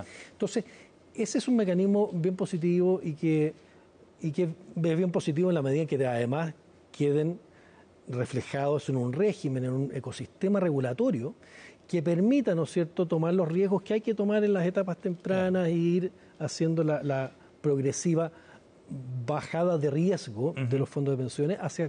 Entonces, ese es un mecanismo bien positivo y que es bien positivo en la medida en que además queden reflejados en un régimen, en un ecosistema regulatorio que permita, ¿no es cierto?, tomar los riesgos que hay que tomar en las etapas tempranas e ir haciendo la progresiva bajada de riesgo de los fondos de pensiones hacia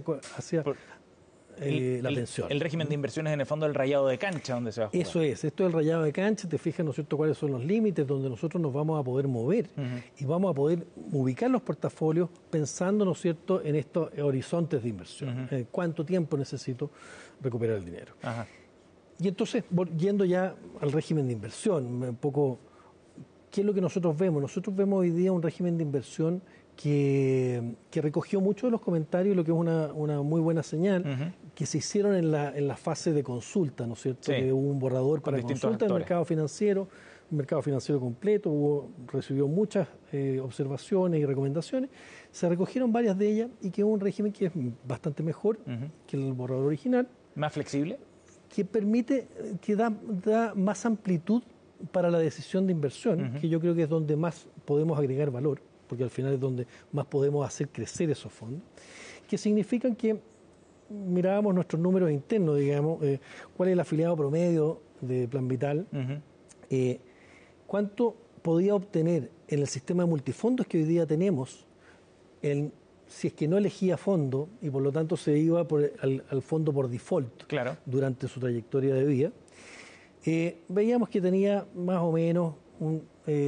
la pensión. El régimen de inversiones en el fondo del rayado de cancha donde se va a jugar. Eso es, esto es el rayado de cancha, te fijas, ¿no es cierto?, cuáles son los límites donde nosotros nos vamos a poder mover y vamos a poder ubicar los portafolios pensando, ¿no es cierto?, en estos horizontes de inversión. ¿Cuánto tiempo necesito recuperar el dinero? Y entonces, yendo ya al régimen de inversión, un poco, ¿qué es lo que nosotros vemos? Nosotros vemos hoy día un régimen de inversión que recogió mucho de los comentarios, lo que es una muy buena señal, que se hicieron en la fase de consulta, ¿no es cierto? Que hubo un borrador para consulta del mercado financiero, un mercado financiero completo, recibió muchas observaciones y recomendaciones, se recogieron varias de ellas y quedó un régimen que es bastante mejor que el borrador original. ¿Más flexible? Que permite, que da más amplitud para la decisión de inversión, que yo creo que es donde más podemos agregar valor, porque al final es donde más podemos hacer crecer esos fondos, que significan que mirábamos nuestros números internos, digamos, cuál es el afiliado promedio de Plan Vital, cuánto podía obtener en el sistema de multifondos que hoy día tenemos, si es que no elegía fondo y por lo tanto se iba al fondo por default durante su trayectoria de vida, veíamos que tenía más o menos un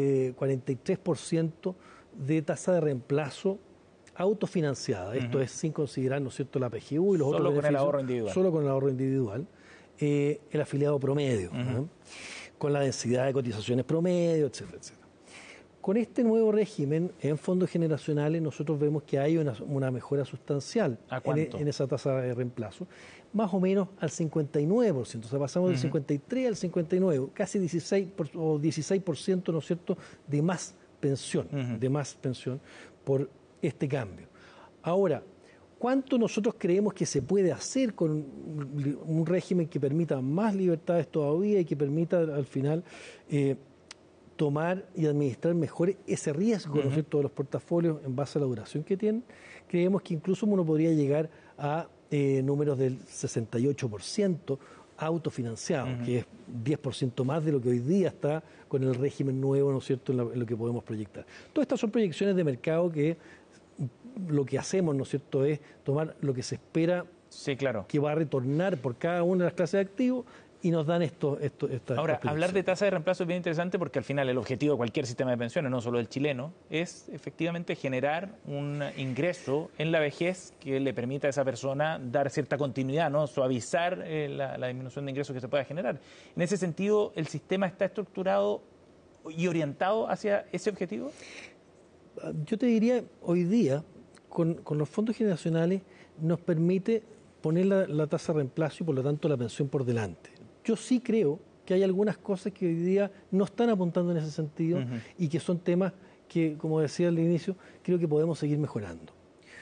43% de tasa de reemplazo autofinanciada. Esto es sin considerar, ¿no es cierto?, la PGU y los otros beneficios. Solo con el ahorro individual. Solo con el ahorro individual. El afiliado promedio, con la densidad de cotizaciones promedio, etcétera, etcétera. Con este nuevo régimen en fondos generacionales nosotros vemos que hay una mejora sustancial en esa tasa de reemplazo, más o menos al 59%, o sea, pasamos del 53 al 59, casi 16%, ¿no es cierto?, de más pensión, por este cambio. Ahora, ¿cuánto nosotros creemos que se puede hacer con un régimen que permita más libertades todavía y que permita al final tomar y administrar mejor ese riesgo, ¿no es cierto?, de los portafolios en base a la duración que tienen? Creemos que incluso uno podría llegar a números del 68% autofinanciados, que es 10% más de lo que hoy día está con el régimen nuevo, ¿no es cierto?, en lo que podemos proyectar. Todas estas son proyecciones de mercado que lo que hacemos, ¿no es cierto?, es tomar lo que se espera que va a retornar por cada una de las clases de activos y nos dan estas Ahora, hablar de tasa de reemplazo es bien interesante porque al final el objetivo de cualquier sistema de pensiones, no solo del chileno, es efectivamente generar un ingreso en la vejez que le permita a esa persona dar cierta continuidad, ¿no?, suavizar la disminución de ingresos que se pueda generar. En ese sentido, ¿el sistema está estructurado y orientado hacia ese objetivo? Yo te diría, hoy día, con los fondos generacionales, nos permite poner la tasa de reemplazo y por lo tanto la pensión por delante. Yo sí creo que hay algunas cosas que hoy día no están apuntando en ese sentido y que son temas que, como decía al inicio, creo que podemos seguir mejorando.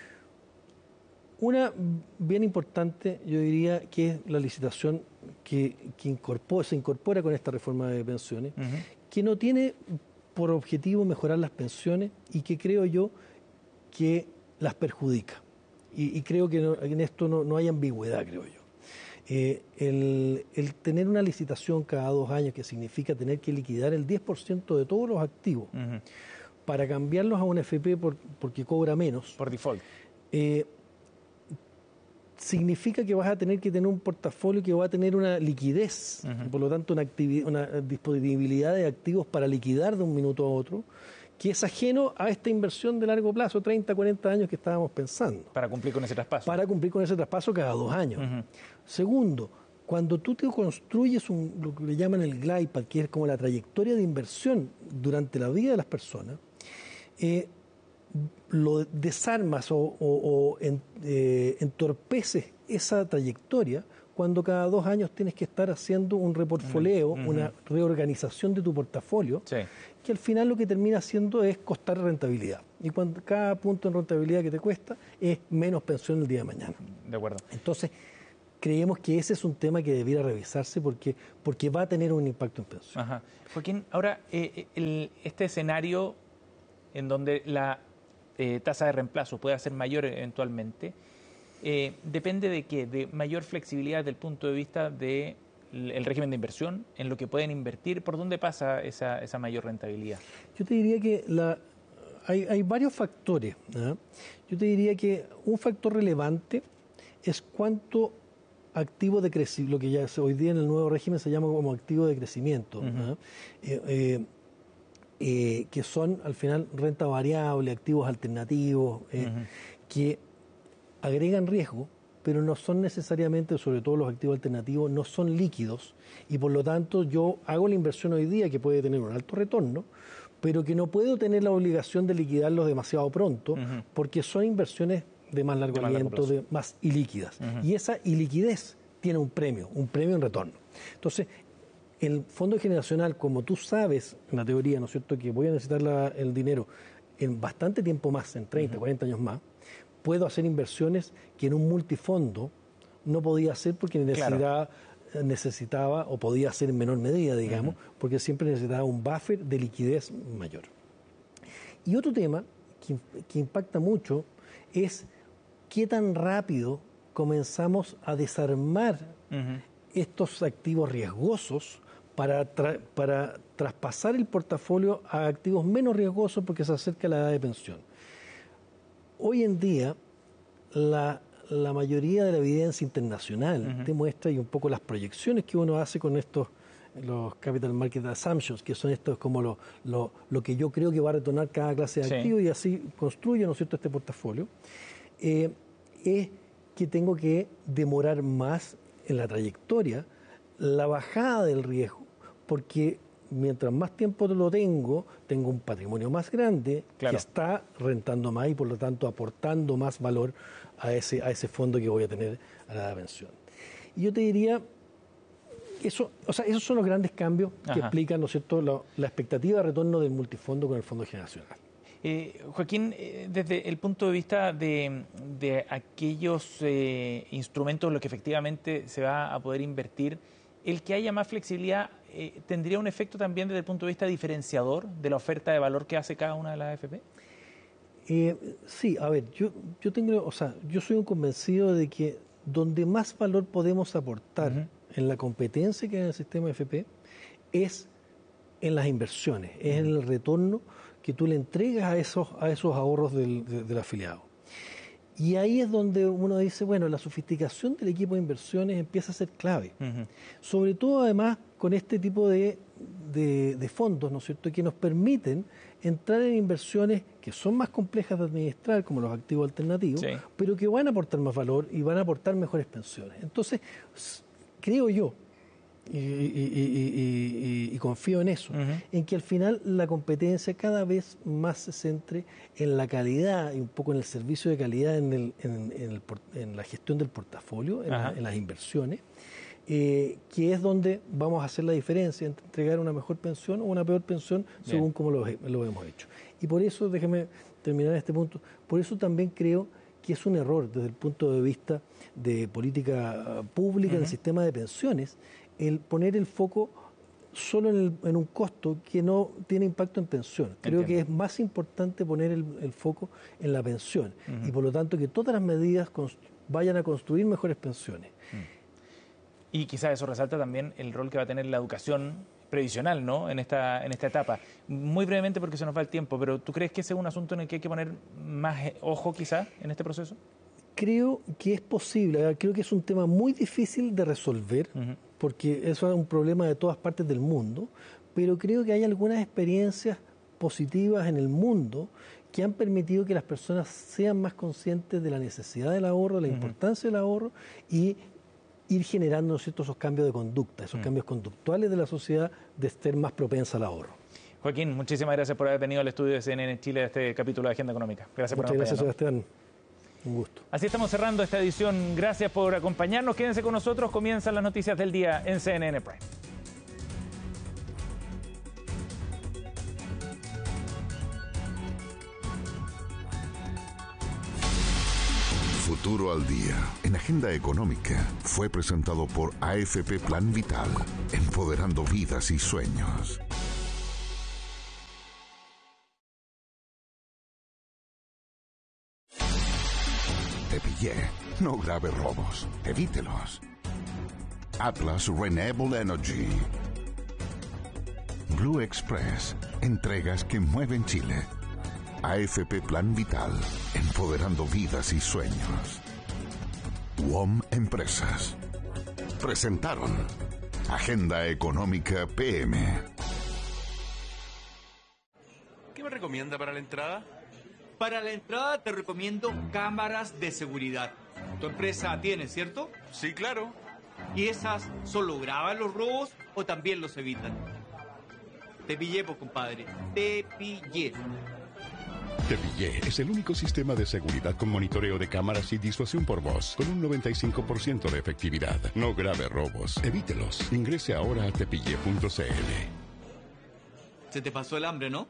Una bien importante, yo diría, que es la licitación que se incorpora con esta reforma de pensiones, que no tiene por objetivo mejorar las pensiones y que creo yo que las perjudica. Y creo que en esto no hay ambigüedad, creo yo. El tener una licitación cada 2 años, que significa tener que liquidar el 10% de todos los activos para cambiarlos a un FP porque cobra menos. Por default. Significa que vas a tener que tener un portafolio que va a tener una liquidez, por lo tanto una disponibilidad de activos para liquidar de un minuto a otro, que es ajeno a esta inversión de largo plazo, 30, 40 años que estábamos pensando. Para cumplir con ese traspaso. Para cumplir con ese traspaso cada 2 años. Segundo, cuando tú te construyes lo que le llaman el glide path, que es como la trayectoria de inversión durante la vida de las personas, lo desarmas o entorpeces esa trayectoria cuando cada 2 años tienes que estar haciendo un reportfolio, una reorganización de tu portafolio, que al final lo que termina haciendo es costar rentabilidad. Y cuando cada punto en rentabilidad que te cuesta es menos pensión el día de mañana. De acuerdo. Entonces, creemos que ese es un tema que debiera revisarse porque va a tener un impacto en pensión. Ajá. Joaquín, ahora, este escenario en donde la tasa de reemplazo pueda ser mayor eventualmente, ¿depende de qué? ¿De mayor flexibilidad desde el punto de vista del régimen de inversión, en lo que pueden invertir? ¿Por dónde pasa esa mayor rentabilidad? Yo te diría que hay varios factores, ¿eh? Yo te diría que un factor relevante es cuánto activo de crecimiento, lo que ya hoy día en el nuevo régimen se llama como activo de crecimiento, que son al final renta variable, activos alternativos, que agregan riesgo, pero no son necesariamente, sobre todo los activos alternativos, no son líquidos, y por lo tanto yo hago la inversión hoy día que puede tener un alto retorno, pero que no puedo tener la obligación de liquidarlos demasiado pronto, porque son inversiones de más largo aliento, más ilíquidas. Y esa iliquidez tiene un premio en retorno. Entonces, el fondo generacional, como tú sabes en la teoría, ¿no es cierto?, que voy a necesitar el dinero en bastante tiempo más, en 30, 40 años más, puedo hacer inversiones que en un multifondo no podía hacer porque necesitaba o podía hacer en menor medida, digamos, porque siempre necesitaba un buffer de liquidez mayor. Y otro tema que impacta mucho es qué tan rápido comenzamos a desarmar estos activos riesgosos para traspasar el portafolio a activos menos riesgosos porque se acerca la edad de pensión. Hoy en día, la mayoría de la evidencia internacional demuestra, y un poco las proyecciones que uno hace con los Capital Market Assumptions, que son estos como lo que yo creo que va a retornar cada clase de activo, y así construyo, ¿no es cierto?, este portafolio, es que tengo que demorar más en la trayectoria la bajada del riesgo, porque mientras más tiempo lo tengo un patrimonio más grande que está rentando más y por lo tanto aportando más valor a ese fondo que voy a tener a la pensión. Y yo te diría, esos son los grandes cambios que explican, ¿no es cierto?, la expectativa de retorno del multifondo con el fondo generacional. Joaquín, desde el punto de vista de aquellos instrumentos en los que efectivamente se va a poder invertir, el que haya más flexibilidad ¿tendría un efecto también desde el punto de vista diferenciador de la oferta de valor que hace cada una de las AFP? Sí, a ver, yo soy un convencido de que donde más valor podemos aportar en la competencia que hay en el sistema AFP es en las inversiones, es en el retorno que tú le entregas a esos ahorros del afiliado. Y ahí es donde uno dice, bueno, la sofisticación del equipo de inversiones empieza a ser clave. Sobre todo, además, con este tipo de fondos, ¿no es cierto?, que nos permiten entrar en inversiones que son más complejas de administrar, como los activos alternativos, pero que van a aportar más valor y van a aportar mejores pensiones. Entonces, creo yo, y confío en eso, en que al final la competencia cada vez más se centre en la calidad y un poco en el servicio de calidad en la gestión del portafolio, en las inversiones, que es donde vamos a hacer la diferencia entre entregar una mejor pensión o una peor pensión según cómo lo hemos hecho. Y por eso, déjeme terminar este punto, por eso también creo que es un error desde el punto de vista de política pública en el sistema de pensiones, el poner el foco solo en un costo que no tiene impacto en pensión. Creo que es más importante poner el foco en la pensión y por lo tanto que todas las medidas vayan a construir mejores pensiones. Y quizás eso resalta también el rol que va a tener la educación previsional, ¿no?, en esta etapa. Muy brevemente porque se nos va el tiempo, pero ¿tú crees que ese es un asunto en el que hay que poner más ojo quizás en este proceso? Creo que es posible, creo que es un tema muy difícil de resolver, porque eso es un problema de todas partes del mundo, pero creo que hay algunas experiencias positivas en el mundo que han permitido que las personas sean más conscientes de la necesidad del ahorro, de la importancia del ahorro y ir generando, ¿no es cierto?, esos cambios de conducta, esos cambios conductuales de la sociedad de ser más propensa al ahorro. Joaquín, muchísimas gracias por haber venido al estudio de CNN Chile de este capítulo de Agenda Económica. Gracias por acompañarnos. Muchas gracias, Sebastián. Un gusto. Así estamos cerrando esta edición. Gracias por acompañarnos. Quédense con nosotros. Comienzan las noticias del día en CNN Prime. Futuro al Día, en Agenda Económica, fue presentado por AFP Plan Vital, empoderando vidas y sueños. Te pillé. No grave robos. Evítelos. Atlas Renewable Energy. Blue Express. Entregas que mueven Chile. AFP Plan Vital, empoderando vidas y sueños. WOM Empresas. Presentaron Agenda Económica PM. ¿Qué me recomienda para la entrada? Para la entrada te recomiendo cámaras de seguridad. Tu empresa tiene, ¿cierto? Sí, claro. ¿Y esas solo graban los robos o también los evitan? Te pillé, pues, compadre. Te pillé. Te Pillé es el único sistema de seguridad con monitoreo de cámaras y disuasión por voz, con un 95% de efectividad. No grave robos, evítelos. Ingrese ahora a tepille.cl. Se te pasó el hambre, ¿no?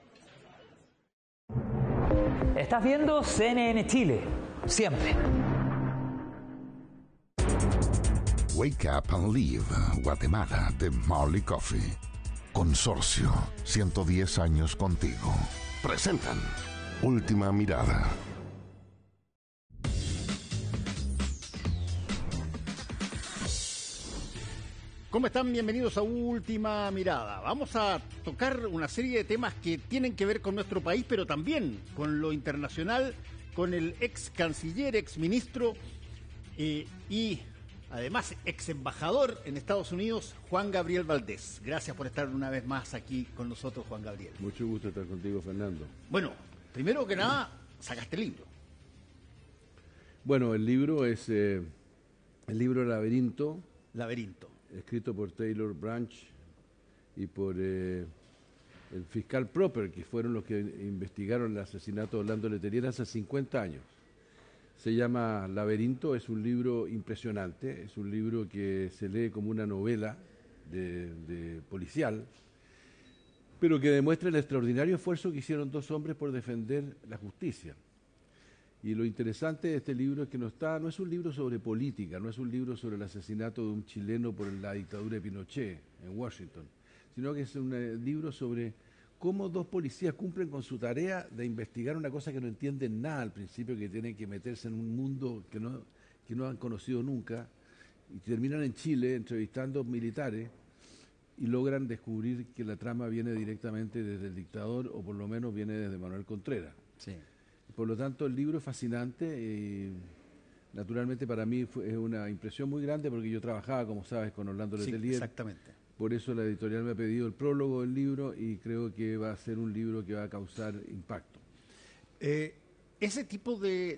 Estás viendo CNN Chile, siempre. Wake Up and Live, Guatemala, de Marley Coffee. Consorcio, 110 años contigo. Presentan Última Mirada. ¿Cómo están? Bienvenidos a Última Mirada. Vamos a tocar una serie de temas que tienen que ver con nuestro país, pero también con lo internacional, con el ex canciller, ex ministro y además ex embajador en Estados Unidos, Juan Gabriel Valdés. Gracias por estar una vez más aquí con nosotros, Juan Gabriel. Mucho gusto estar contigo, Fernando. Bueno, primero que nada, sacaste el libro. Bueno, el libro es el libro Laberinto. Laberinto. Escrito por Taylor Branch y por el fiscal Proper, que fueron los que investigaron el asesinato de Orlando Letelier hace 50 años. Se llama Laberinto, es un libro impresionante, es un libro que se lee como una novela de policial, pero que demuestra el extraordinario esfuerzo que hicieron dos hombres por defender la justicia. Y lo interesante de este libro es que no es un libro sobre política, no es un libro sobre el asesinato de un chileno por la dictadura de Pinochet en Washington, sino que es un libro sobre cómo dos policías cumplen con su tarea de investigar una cosa que no entienden nada al principio, que tienen que meterse en un mundo que no han conocido nunca, y terminan en Chile entrevistando militares y logran descubrir que la trama viene directamente desde el dictador, o por lo menos viene desde Manuel Contreras. Sí. Por lo tanto, el libro es fascinante y naturalmente para mí es una impresión muy grande porque yo trabajaba, como sabes, con Orlando Letelier. Exactamente. Por eso la editorial me ha pedido el prólogo del libro y creo que va a ser un libro que va a causar impacto. Ese tipo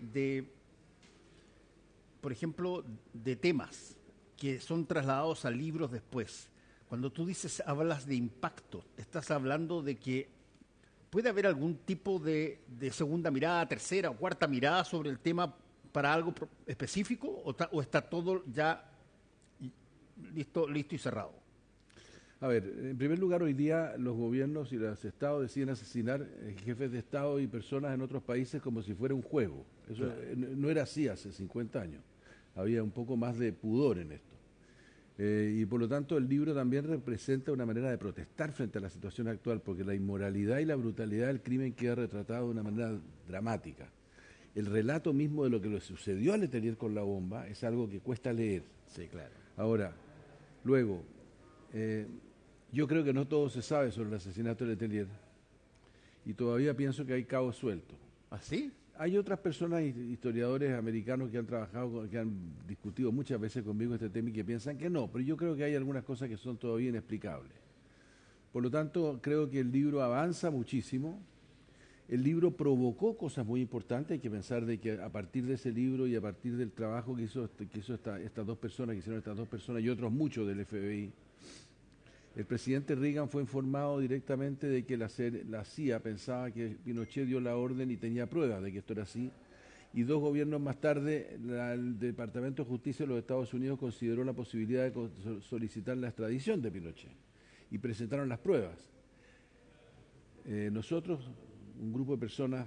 por ejemplo, de temas que son trasladados a libros después, cuando tú hablas de impacto, estás hablando de que ¿puede haber algún tipo de segunda mirada, tercera o cuarta mirada sobre el tema para algo específico o está todo ya listo y cerrado? A ver, en primer lugar, hoy día los gobiernos y los estados deciden asesinar jefes de estado y personas en otros países como si fuera un juego. Eso no era así hace 50 años. Había un poco más de pudor en esto. Y por lo tanto el libro también representa una manera de protestar frente a la situación actual, porque la inmoralidad y la brutalidad del crimen queda retratado de una manera dramática. El relato mismo de lo que le sucedió a Letelier con la bomba es algo que cuesta leer. Sí, claro. Ahora, luego, yo creo que no todo se sabe sobre el asesinato de Letelier y todavía pienso que hay cabos sueltos. ¿Ah, sí? Hay otras personas, historiadores americanos que han trabajado, que han discutido muchas veces conmigo este tema y que piensan que no, pero yo creo que hay algunas cosas que son todavía inexplicables. Por lo tanto, creo que el libro avanza muchísimo. El libro provocó cosas muy importantes. Hay que pensar de que a partir de ese libro y a partir del trabajo que hizo estas dos personas, que hicieron estas dos personas y otros muchos del FBI, el presidente Reagan fue informado directamente de que la CIA pensaba que Pinochet dio la orden y tenía pruebas de que esto era así. Y 2 gobiernos más tarde, el Departamento de Justicia de los Estados Unidos consideró la posibilidad de solicitar la extradición de Pinochet. Y presentaron las pruebas. Nosotros, un grupo de personas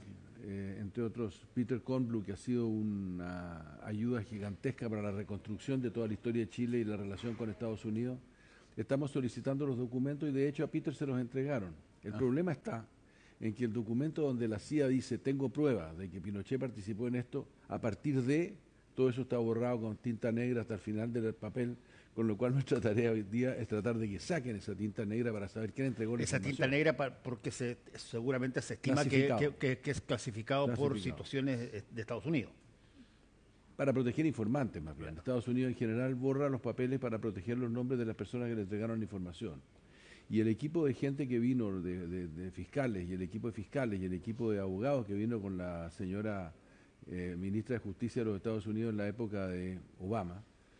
entre otros Peter Kornbluh, que ha sido una ayuda gigantesca para la reconstrucción de toda la historia de Chile y la relación con Estados Unidos. Estamos solicitando los documentos y de hecho a Peter se los entregaron. El problema está en que el documento donde la CIA dice tengo pruebas de que Pinochet participó en esto, a partir de todo eso está borrado con tinta negra hasta el final del papel, con lo cual nuestra tarea hoy día es tratar de que saquen esa tinta negra para saber quién entregó la esa información. tinta negra porque seguramente se estima que es clasificado por situaciones de Estados Unidos. Para proteger informantes, más bien. Estados Unidos en general borra los papeles para proteger los nombres de las personas que le entregaron la información. Y el equipo de gente que vino, de fiscales, y el equipo de fiscales, y el equipo de abogados que vino con la señora ministra de Justicia de los Estados Unidos en la época de Obama,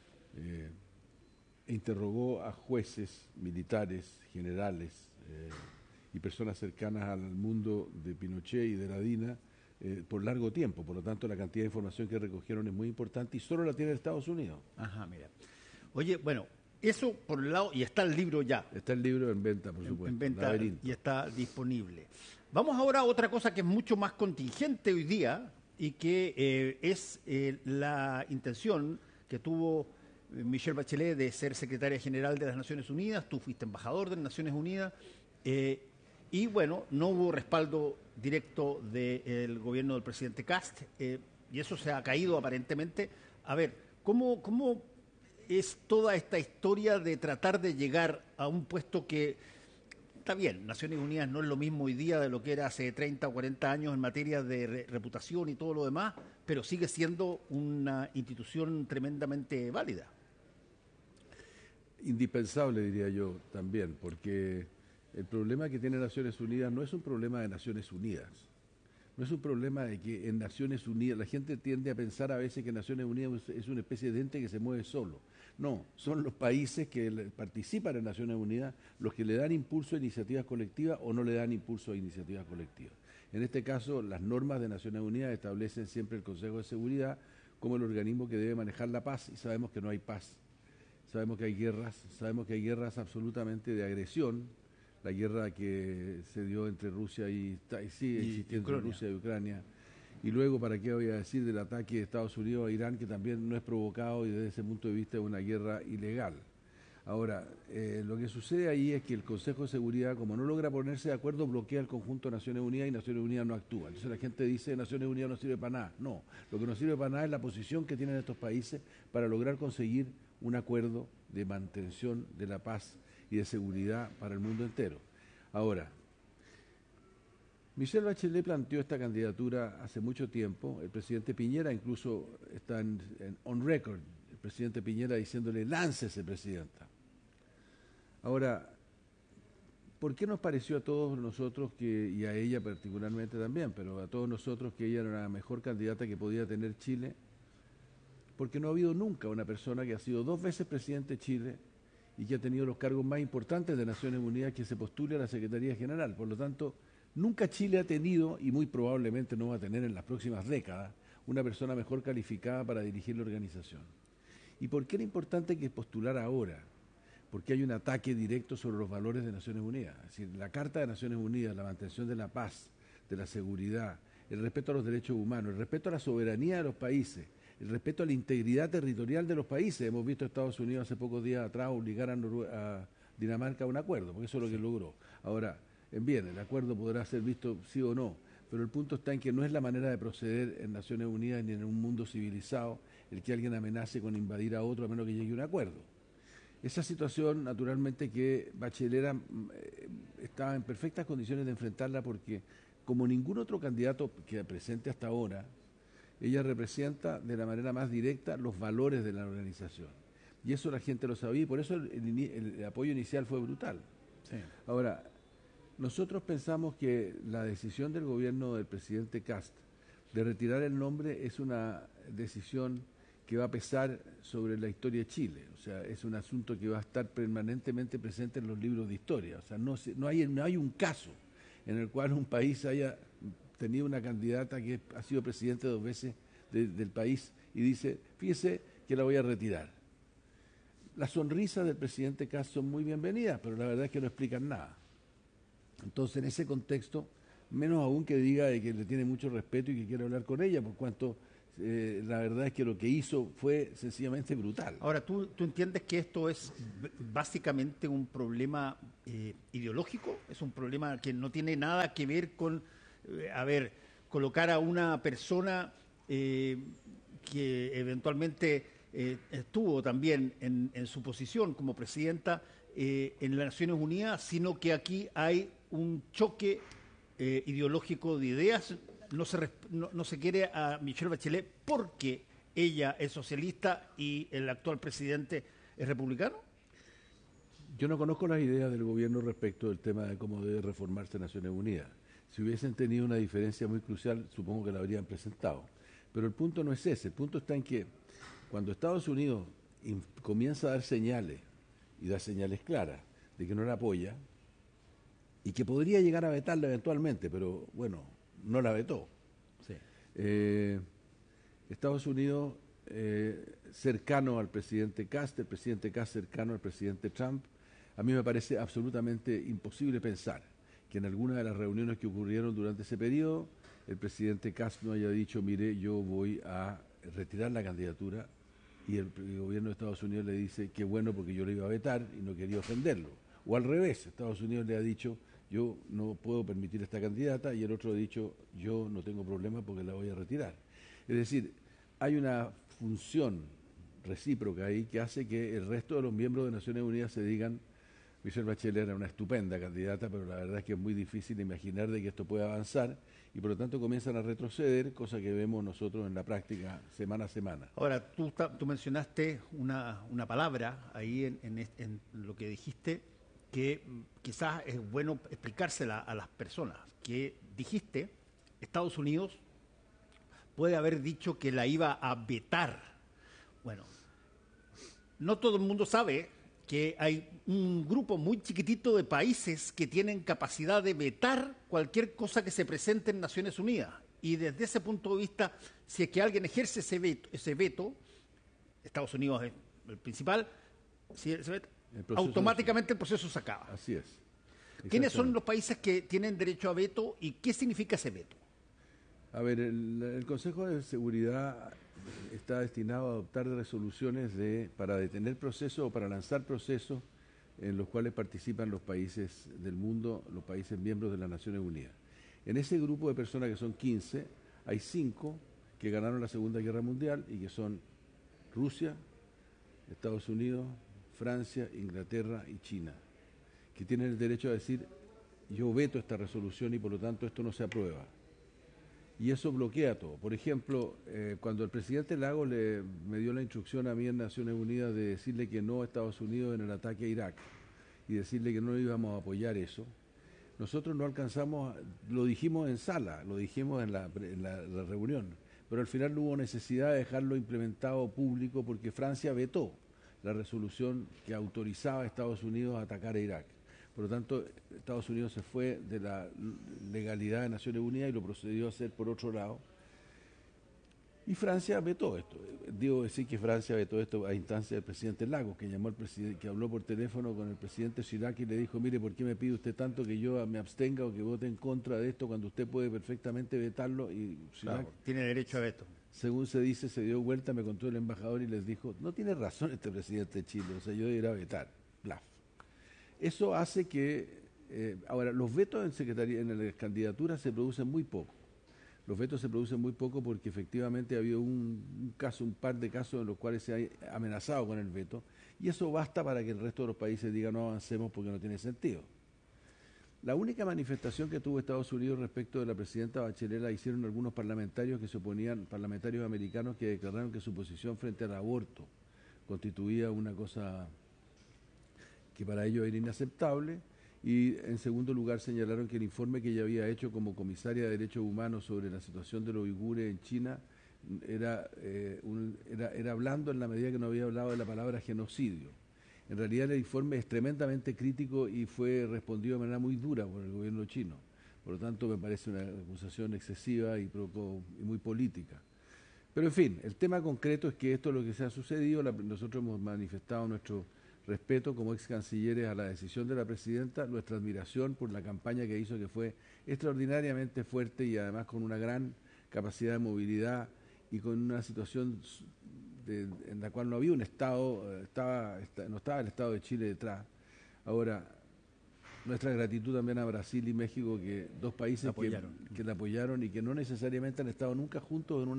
interrogó a jueces, militares, generales y personas cercanas al mundo de Pinochet y de la DINA por largo tiempo. Por lo tanto, la cantidad de información que recogieron es muy importante y solo la tiene Estados Unidos. Ajá, mira. Oye, bueno, eso por un lado, y está el libro ya. Está el libro en venta, por supuesto. En venta Laberinto. y está disponible. Vamos ahora a otra cosa que es mucho más contingente hoy día y que es la intención que tuvo Michelle Bachelet de ser secretaria general de las Naciones Unidas. Tú fuiste embajador de las Naciones Unidas y bueno, no hubo respaldo directo del gobierno del presidente Kast y eso se ha caído aparentemente. A ver, ¿cómo es toda esta historia de tratar de llegar a un puesto que, está bien, Naciones Unidas no es lo mismo hoy día de lo que era hace 30 o 40 años en materia de reputación y todo lo demás, pero sigue siendo una institución tremendamente válida? Indispensable, diría yo, también, porque el problema que tiene Naciones Unidas no es un problema de Naciones Unidas. No es un problema de que en Naciones Unidas, la gente tiende a pensar a veces que Naciones Unidas es una especie de ente que se mueve solo. No, son los países que participan en Naciones Unidas los que le dan impulso a iniciativas colectivas o no le dan impulso a iniciativas colectivas. En este caso, las normas de Naciones Unidas establecen siempre el Consejo de Seguridad como el organismo que debe manejar la paz y sabemos que no hay paz. Sabemos que hay guerras absolutamente de agresión. La guerra que se dio entre Rusia y sigue existiendo entre Rusia y Ucrania. Y luego, ¿para qué voy a decir del ataque de Estados Unidos a Irán, que también no es provocado y desde ese punto de vista es una guerra ilegal? Ahora, lo que sucede ahí es que el Consejo de Seguridad, como no logra ponerse de acuerdo, bloquea el conjunto de Naciones Unidas y Naciones Unidas no actúa. Entonces la gente dice Naciones Unidas no sirve para nada. No, lo que no sirve para nada es la posición que tienen estos países para lograr conseguir un acuerdo de mantención de la paz y de seguridad para el mundo entero. Ahora, Michelle Bachelet planteó esta candidatura hace mucho tiempo. El presidente Piñera incluso está on record, el presidente Piñera diciéndole, láncese, presidenta. Ahora, ¿por qué nos pareció a todos nosotros, y a ella particularmente también, pero a todos nosotros que ella era la mejor candidata que podía tener Chile? Porque no ha habido nunca una persona que ha sido 2 veces presidente de Chile y que ha tenido los cargos más importantes de Naciones Unidas que se postule a la Secretaría General. Por lo tanto, nunca Chile ha tenido, y muy probablemente no va a tener en las próximas décadas, una persona mejor calificada para dirigir la organización. ¿Y por qué era importante que postulara ahora? Porque hay un ataque directo sobre los valores de Naciones Unidas. Es decir, la Carta de Naciones Unidas, la mantención de la paz, de la seguridad, el respeto a los derechos humanos, el respeto a la soberanía de los países, el respeto a la integridad territorial de los países. Hemos visto a Estados Unidos hace pocos días atrás obligar a Dinamarca a un acuerdo, porque eso es lo que logró. Ahora, bien, el acuerdo podrá ser visto sí o no, pero el punto está en que no es la manera de proceder en Naciones Unidas ni en un mundo civilizado el que alguien amenace con invadir a otro a menos que llegue a un acuerdo. Esa situación, naturalmente, que Bachelet estaba en perfectas condiciones de enfrentarla porque, como ningún otro candidato que presente hasta ahora, ella representa de la manera más directa los valores de la organización. Y eso la gente lo sabía y por eso el apoyo inicial fue brutal. Sí. Ahora, nosotros pensamos que la decisión del gobierno del presidente Kast de retirar el nombre es una decisión que va a pesar sobre la historia de Chile. O sea, es un asunto que va a estar permanentemente presente en los libros de historia. O sea, no hay un caso en el cual un país haya tenido una candidata que ha sido presidente 2 veces del país y dice, fíjese que la voy a retirar. Las sonrisas del presidente Kast son muy bienvenidas, pero la verdad es que no explican nada. Entonces, en ese contexto, menos aún que diga de que le tiene mucho respeto y que quiere hablar con ella, por cuanto la verdad es que lo que hizo fue sencillamente brutal. Ahora, ¿tú entiendes que esto es básicamente un problema ideológico? Es un problema que no tiene nada que ver con, colocar a una persona que eventualmente estuvo también en su posición como presidenta en las Naciones Unidas, sino que aquí hay un choque ideológico de ideas. No se quiere a Michelle Bachelet porque ella es socialista y el actual presidente es republicano. Yo no conozco las ideas del gobierno respecto del tema de cómo debe reformarse Naciones Unidas. Si hubiesen tenido una diferencia muy crucial, supongo que la habrían presentado. Pero el punto no es ese. El punto está en que cuando Estados Unidos comienza a dar señales, y da señales claras, de que no la apoya, y que podría llegar a vetarla eventualmente, pero bueno, no la vetó. Sí. Estados Unidos cercano al presidente Cast, el presidente Cast cercano al presidente Trump, a mí me parece absolutamente imposible pensar que en alguna de las reuniones que ocurrieron durante ese periodo, el presidente Cast no haya dicho, mire, yo voy a retirar la candidatura, y el gobierno de Estados Unidos le dice, qué bueno porque yo le iba a vetar y no quería ofenderlo. O al revés, Estados Unidos le ha dicho, yo no puedo permitir esta candidata, y el otro ha dicho, yo no tengo problema porque la voy a retirar. Es decir, hay una función recíproca ahí que hace que el resto de los miembros de Naciones Unidas se digan, Michelle Bachelet era una estupenda candidata, pero la verdad es que es muy difícil imaginar de que esto pueda avanzar, y por lo tanto comienzan a retroceder, cosa que vemos nosotros en la práctica semana a semana. Ahora, tú mencionaste una palabra ahí en lo que dijiste, que quizás es bueno explicársela a las personas, que dijiste, Estados Unidos puede haber dicho que la iba a vetar. Bueno, no todo el mundo sabe que hay un grupo muy chiquitito de países que tienen capacidad de vetar cualquier cosa que se presente en Naciones Unidas. Y desde ese punto de vista, si es que alguien ejerce ese veto, Estados Unidos es el principal, si ese veto, automáticamente el proceso se acaba. Así es. ¿Quiénes son los países que tienen derecho a veto y qué significa ese veto? A ver, el Consejo de Seguridad está destinado a adoptar resoluciones para detener procesos o para lanzar procesos en los cuales participan los países del mundo, los países miembros de las Naciones Unidas. En ese grupo de personas que son 15, hay 5 que ganaron la Segunda Guerra Mundial y que son Rusia, Estados Unidos, Francia, Inglaterra y China, que tienen el derecho a decir, yo veto esta resolución y por lo tanto esto no se aprueba. Y eso bloquea todo. Por ejemplo, cuando el presidente Lagos me dio la instrucción a mí en Naciones Unidas de decirle que no a Estados Unidos en el ataque a Irak y decirle que no íbamos a apoyar eso, nosotros no alcanzamos, lo dijimos en sala, lo dijimos en la reunión, pero al final no hubo necesidad de dejarlo implementado público porque Francia vetó la resolución que autorizaba a Estados Unidos a atacar a Irak. Por lo tanto, Estados Unidos se fue de la legalidad de Naciones Unidas y lo procedió a hacer por otro lado. Y Francia vetó esto. Debo decir que Francia vetó esto a instancia del presidente Lagos, que llamó al presidente, que habló por teléfono con el presidente Chirac y le dijo, mire, ¿por qué me pide usted tanto que yo me abstenga o que vote en contra de esto cuando usted puede perfectamente vetarlo? Y Chirac, claro, tiene derecho a veto. Según se dice, se dio vuelta, me contó el embajador y les dijo, no tiene razón este presidente de Chile, o sea, yo debería vetar. Bluff. Eso hace que, ahora, los vetos en las candidaturas se producen muy poco. Los vetos se producen muy poco porque efectivamente ha habido un par de casos en los cuales se ha amenazado con el veto, y eso basta para que el resto de los países digan no avancemos porque no tiene sentido. La única manifestación que tuvo Estados Unidos respecto de la presidenta Bachelet la hicieron algunos parlamentarios que se oponían, parlamentarios americanos que declararon que su posición frente al aborto constituía una cosa que para ellos era inaceptable, y en segundo lugar señalaron que el informe que ella había hecho como comisaria de Derechos Humanos sobre la situación de los uigures en China era blando en la medida que no había hablado de la palabra genocidio. En realidad el informe es tremendamente crítico y fue respondido de manera muy dura por el gobierno chino. Por lo tanto me parece una acusación excesiva y muy política. Pero en fin, el tema concreto es que esto es lo que se ha sucedido. Nosotros hemos manifestado respeto como ex cancilleres a la decisión de la presidenta, nuestra admiración por la campaña que hizo, que fue extraordinariamente fuerte y además con una gran capacidad de movilidad y con una situación en la cual no había un Estado, no estaba el Estado de Chile detrás. Ahora, nuestra gratitud también a Brasil y México, que dos países que la apoyaron y que no necesariamente han estado nunca juntos en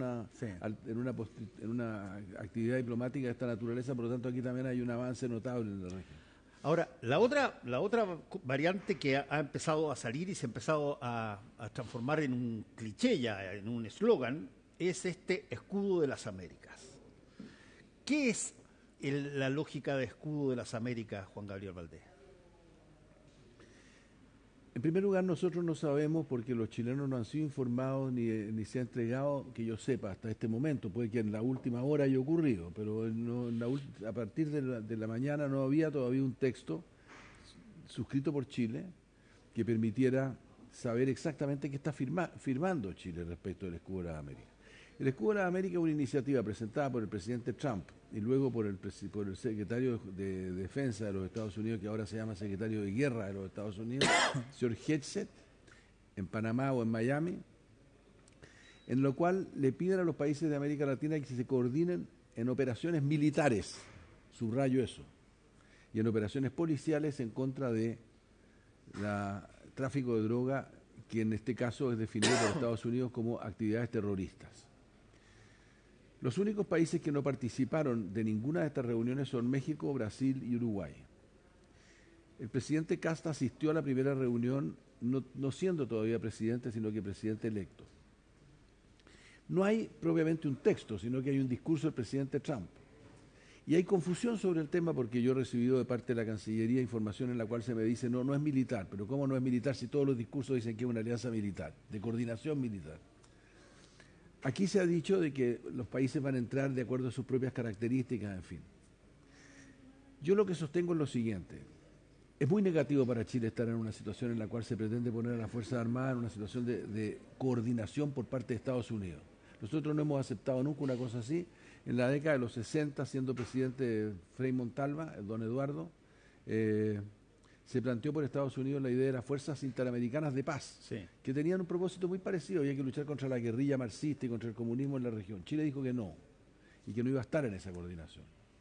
una actividad diplomática de esta naturaleza, por lo tanto aquí también hay un avance notable en la región. Ahora, la otra variante que ha empezado a salir y se ha empezado a transformar en un cliché ya, en un eslogan, es este escudo de las Américas. ¿Qué es la lógica de escudo de las Américas, Juan Gabriel Valdés? En primer lugar, nosotros no sabemos porque los chilenos no han sido informados ni se ha entregado, que yo sepa, hasta este momento. Puede que en la última hora haya ocurrido, pero a partir de la mañana no había todavía un texto suscrito por Chile que permitiera saber exactamente qué está firmando Chile respecto del escudo de las Américas. El escudo de las Américas es una iniciativa presentada por el presidente Trump y luego por el secretario de Defensa de los Estados Unidos, que ahora se llama secretario de Guerra de los Estados Unidos, señor Hegseth, en Panamá o en Miami, en lo cual le piden a los países de América Latina que se coordinen en operaciones militares, subrayo eso, y en operaciones policiales en contra de tráfico de droga, que en este caso es definido por Estados Unidos como actividades terroristas. Los únicos países que no participaron de ninguna de estas reuniones son México, Brasil y Uruguay. El presidente Kast asistió a la primera reunión, no siendo todavía presidente, sino que presidente electo. No hay propiamente un texto, sino que hay un discurso del presidente Trump. Y hay confusión sobre el tema porque yo he recibido de parte de la Cancillería información en la cual se me dice, no es militar, pero ¿cómo no es militar si todos los discursos dicen que es una alianza militar, de coordinación militar? Aquí se ha dicho de que los países van a entrar de acuerdo a sus propias características, en fin. Yo lo que sostengo es lo siguiente. Es muy negativo para Chile estar en una situación en la cual se pretende poner a las Fuerzas Armadas en una situación de coordinación por parte de Estados Unidos. Nosotros no hemos aceptado nunca una cosa así. En la década de los 60, siendo presidente Frei Montalva, el don Eduardo, se planteó por Estados Unidos la idea de las Fuerzas Interamericanas de Paz, que tenían un propósito muy parecido. Había que luchar contra la guerrilla marxista y contra el comunismo en la región. Chile dijo que no, y que no iba a estar en esa coordinación.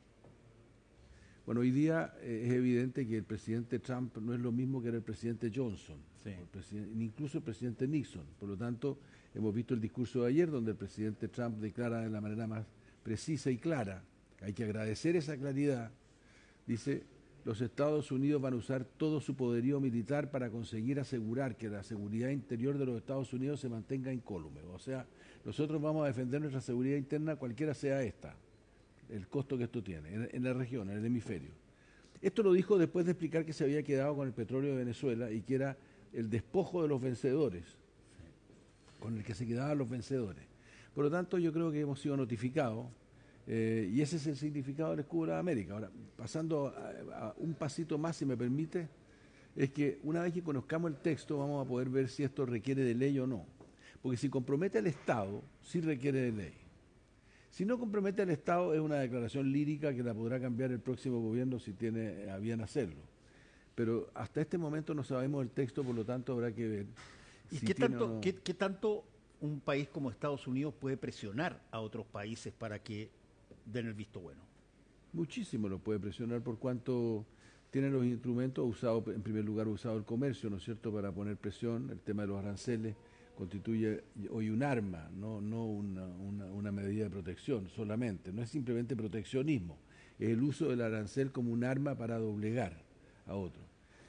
Bueno, hoy día es evidente que el presidente Trump no es lo mismo que era el presidente Johnson, incluso el presidente Nixon. Por lo tanto, hemos visto el discurso de ayer, donde el presidente Trump declara de la manera más precisa y clara, hay que agradecer esa claridad, dice: los Estados Unidos van a usar todo su poderío militar para conseguir asegurar que la seguridad interior de los Estados Unidos se mantenga incólume. O sea, nosotros vamos a defender nuestra seguridad interna, cualquiera sea esta, el costo que esto tiene, en la región, en el hemisferio. Esto lo dijo después de explicar que se había quedado con el petróleo de Venezuela y que era el despojo de los vencedores, con el que se quedaban los vencedores. Por lo tanto, yo creo que hemos sido notificados. Y ese es el significado del escudo de la América. Ahora, pasando a un pasito más, si me permite, es que una vez que conozcamos el texto vamos a poder ver si esto requiere de ley o no. Porque si compromete al Estado, sí requiere de ley. Si no compromete al Estado, es una declaración lírica que la podrá cambiar el próximo gobierno si tiene a bien hacerlo. Pero hasta este momento no sabemos el texto, por lo tanto habrá que ver. ¿Y si qué tanto un país como Estados Unidos puede presionar a otros países para que den el visto bueno? Muchísimo lo puede presionar por cuanto tiene los instrumentos usados, en primer lugar usado el comercio, ¿no es cierto?, para poner presión. El tema de los aranceles constituye hoy un arma, no una medida de protección solamente, no es simplemente proteccionismo, es el uso del arancel como un arma para doblegar a otros.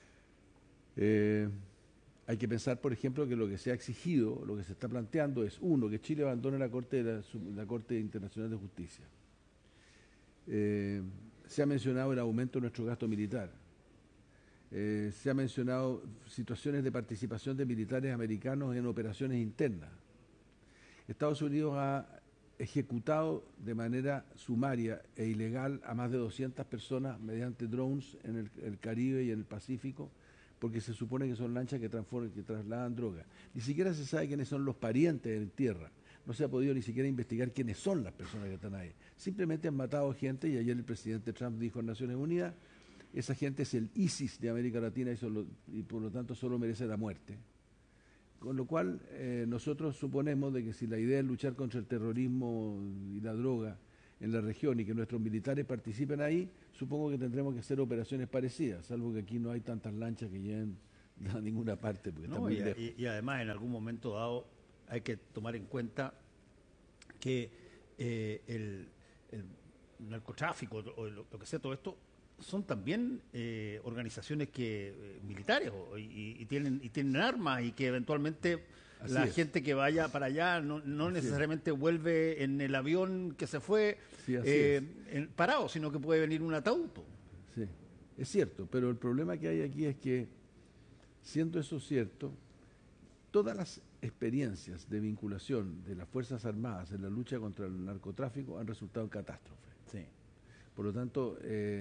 Hay que pensar, por ejemplo, que lo que se ha exigido, lo que se está planteando es, uno, que Chile abandone la Corte Internacional de Justicia. Se ha mencionado el aumento de nuestro gasto militar. Se ha mencionado situaciones de participación de militares americanos en operaciones internas. Estados Unidos ha ejecutado de manera sumaria e ilegal a más de 200 personas mediante drones en el Caribe y en el Pacífico, porque se supone que son lanchas que trasladan droga. Ni siquiera se sabe quiénes son los parientes en tierra. No se ha podido ni siquiera investigar quiénes son las personas que están ahí. Simplemente han matado gente y ayer el presidente Trump dijo en Naciones Unidas esa gente es el ISIS de América Latina y por lo tanto solo merece la muerte. Con lo cual nosotros suponemos de que si la idea es luchar contra el terrorismo y la droga en la región y que nuestros militares participen ahí, supongo que tendremos que hacer operaciones parecidas, salvo que aquí no hay tantas lanchas que lleguen a ninguna parte, porque está muy lejos. Y además en algún momento dado hay que tomar en cuenta que el narcotráfico o lo que sea todo esto son también organizaciones que militares y tienen armas y que eventualmente Así la es. gente que vaya para allá no necesariamente vuelve en el avión que se fue Sí, así es. parado, sino que puede venir un ataúd. Sí, es cierto, pero el problema que hay aquí es que, siendo eso cierto, todas las experiencias de vinculación de las Fuerzas Armadas en la lucha contra el narcotráfico han resultado en catástrofe. Sí. Por lo tanto,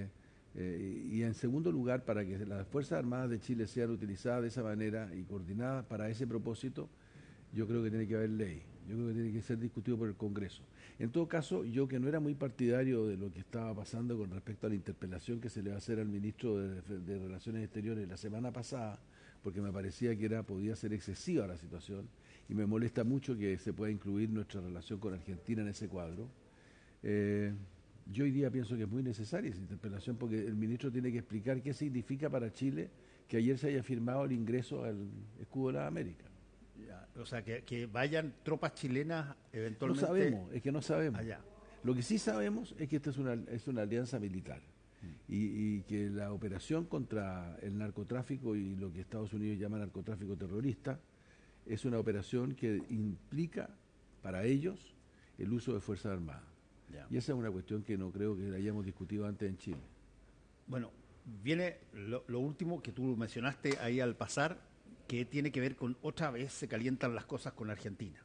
y en segundo lugar, para que las Fuerzas Armadas de Chile sean utilizadas de esa manera y coordinadas para ese propósito, yo creo que tiene que haber ley, yo creo que tiene que ser discutido por el Congreso. En todo caso, yo que no era muy partidario de lo que estaba pasando con respecto a la interpelación que se le va a hacer al ministro de Relaciones Exteriores la semana pasada, porque me parecía que podía ser excesiva la situación, y me molesta mucho que se pueda incluir nuestra relación con Argentina en ese cuadro. Yo hoy día pienso que es muy necesaria esa interpelación porque el ministro tiene que explicar qué significa para Chile que ayer se haya firmado el ingreso al escudo de las Américas. Ya, o sea, que vayan tropas chilenas eventualmente. No sabemos, es que no sabemos. Allá. Lo que sí sabemos es que esta es una alianza militar y que la operación contra el narcotráfico y lo que Estados Unidos llama narcotráfico terrorista es una operación que implica para ellos el uso de Fuerzas Armadas. Ya. Y esa es una cuestión que no creo que la hayamos discutido antes en Chile. Bueno, viene lo último que tú mencionaste ahí al pasar, que tiene que ver con otra vez se calientan las cosas con Argentina.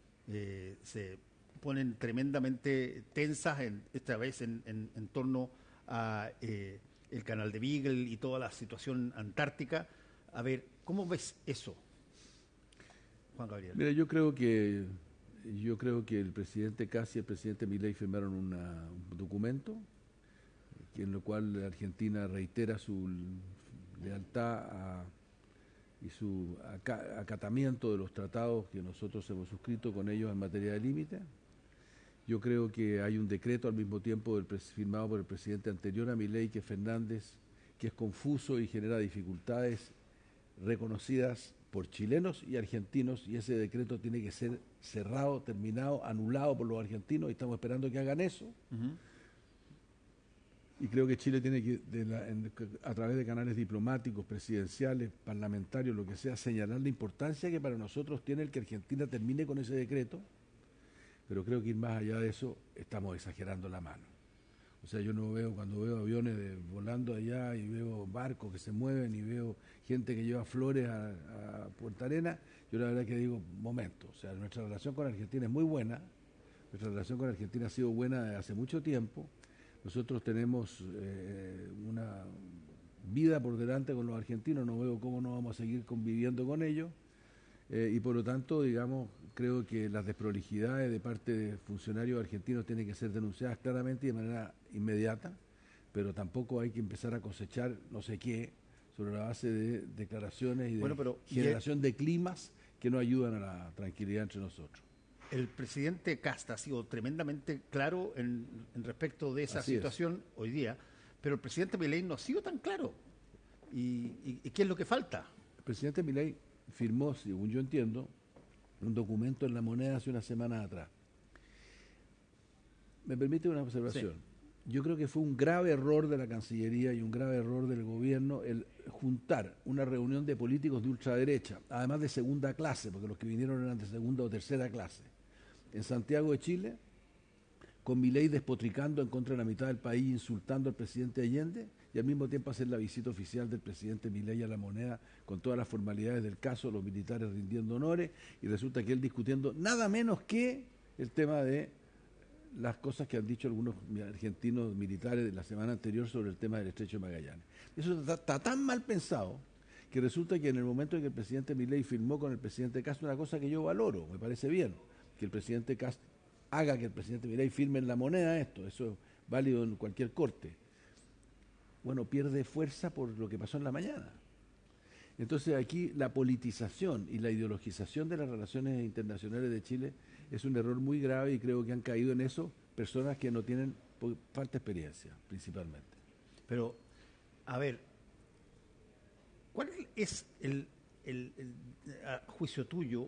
Se ponen tremendamente tensas esta vez en torno a el canal de Beagle y toda la situación antártica. A ver, ¿cómo ves eso, Juan Gabriel? Mira, yo creo que el presidente Kast y el presidente Milei firmaron un documento en lo cual Argentina reitera su lealtad y su acatamiento de los tratados que nosotros hemos suscrito con ellos en materia de límite. Yo creo que hay un decreto al mismo tiempo firmado por el presidente anterior a Milei, que es Fernández, que es confuso y genera dificultades reconocidas por chilenos y argentinos, y ese decreto tiene que ser cerrado, terminado, anulado por los argentinos, y estamos esperando que hagan eso. Uh-huh. Y creo que Chile tiene que, a través de canales diplomáticos, presidenciales, parlamentarios, lo que sea, señalar la importancia que para nosotros tiene el que Argentina termine con ese decreto, pero creo que ir más allá de eso estamos exagerando la mano. O sea, yo no veo, cuando veo aviones volando allá y veo barcos que se mueven y veo gente que lleva flores a Punta Arenas, yo la verdad que digo, momento, o sea, nuestra relación con Argentina es muy buena, nuestra relación con Argentina ha sido buena desde hace mucho tiempo, nosotros tenemos una vida por delante con los argentinos, no veo cómo no vamos a seguir conviviendo con ellos, y por lo tanto, digamos, creo que las desprolijidades de parte de funcionarios argentinos tienen que ser denunciadas claramente y de manera inmediata, pero tampoco hay que empezar a cosechar no sé qué sobre la base de declaraciones y de generación de climas que no ayudan a la tranquilidad entre nosotros. El presidente Kast ha sido tremendamente claro en respecto de esa situación hoy día, pero el presidente Milei no ha sido tan claro. ¿Y qué es lo que falta? El presidente Milei firmó, según yo entiendo, un documento en La Moneda hace unas semanas atrás. ¿Me permite una observación? Sí. Yo creo que fue un grave error de la Cancillería y un grave error del gobierno el juntar una reunión de políticos de ultraderecha, además de segunda clase, porque los que vinieron eran de segunda o tercera clase, en Santiago de Chile, con Milei despotricando en contra de la mitad del país, insultando al presidente Allende, y al mismo tiempo hacer la visita oficial del presidente Milei a La Moneda con todas las formalidades del caso, los militares rindiendo honores, y resulta que él discutiendo nada menos que el tema de las cosas que han dicho algunos argentinos militares de la semana anterior sobre el tema del Estrecho de Magallanes. Eso está tan mal pensado que resulta que en el momento en que el presidente Milei firmó con el presidente Kast, una cosa que yo valoro, me parece bien, que el presidente Kast haga que el presidente Milei firme en La Moneda esto, eso es válido en cualquier corte. bueno, pierde fuerza por lo que pasó en la mañana. Entonces aquí la politización y la ideologización de las relaciones internacionales de Chile es un error muy grave y creo que han caído en eso personas que no tienen falta de experiencia, principalmente. Pero, a ver, ¿cuál es a juicio tuyo,